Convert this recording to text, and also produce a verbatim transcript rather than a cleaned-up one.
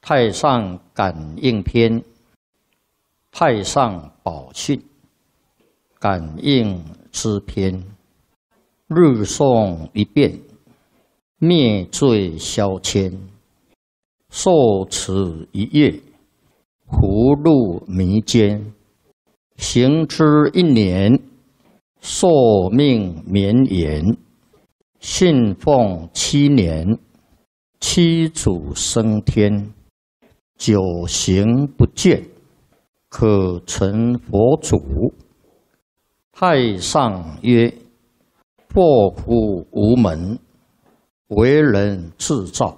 太上感应篇，太上宝训，感应之篇，日诵一遍，灭罪消愆。受持一月，福禄弥坚。行之一年，寿命绵延。信奉七年，七祖升天。九行不倦，可成佛祖。太上曰：祸福无门，为人自造。